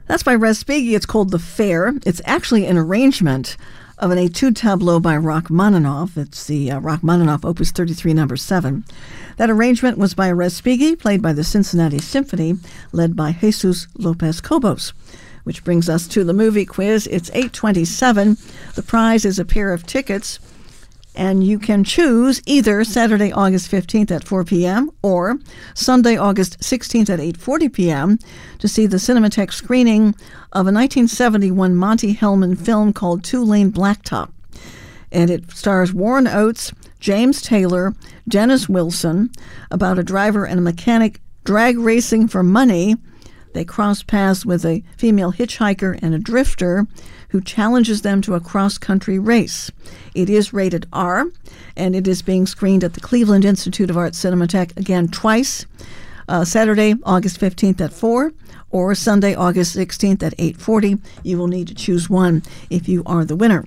That's by Respighi. It's called The Fair. It's actually an arrangement of an etude tableau by Rachmaninoff. It's the Rachmaninoff Opus 33, number 7. That arrangement was by Respighi, played by the Cincinnati Symphony, led by Jesus Lopez Cobos, which brings us to the movie quiz. It's 8:27. The prize is a pair of tickets, and you can choose either Saturday, August 15th at 4 p.m. or Sunday, August 16th at 8:40 p.m. to see the Cinematheque screening of a 1971 Monte Hellman film called Two-Lane Blacktop. And it stars Warren Oates, James Taylor, Dennis Wilson, about a driver and a mechanic drag racing for money. They cross paths with a female hitchhiker and a drifter who challenges them to a cross-country race. It is rated R, and it is being screened at the Cleveland Institute of Art Cinematheque again twice, Saturday, August 15th at 4, or Sunday, August 16th at 8:40. You will need to choose one if you are the winner.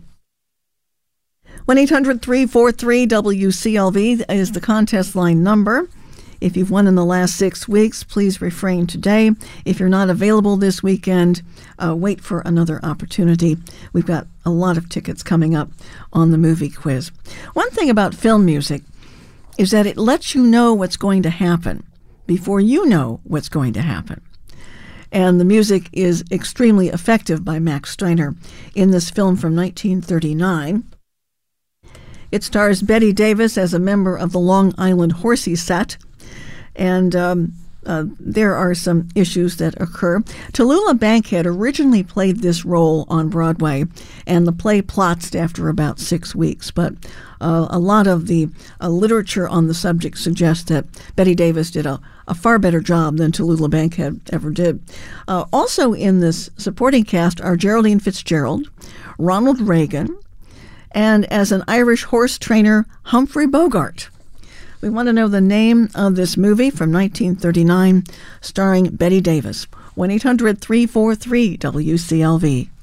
1-800-343-WCLV is the contest line number. If you've won in the last 6 weeks, please refrain today. If you're not available this weekend, wait for another opportunity. We've got a lot of tickets coming up on the movie quiz. One thing about film music is that it lets you know what's going to happen before you know what's going to happen. And the music is extremely effective by Max Steiner in this film from 1939. It stars Bette Davis as a member of the Long Island Horsey set. And there are some issues that occur. Tallulah Bankhead originally played this role on Broadway, and the play plotzed after about 6 weeks. But a lot of the literature on the subject suggests that Bette Davis did a far better job than Tallulah Bankhead ever did. Also in this supporting cast are Geraldine Fitzgerald, Ronald Reagan, and as an Irish horse trainer, Humphrey Bogart. We want to know the name of this movie from 1939 starring Bette Davis. 1-800-343-WCLV.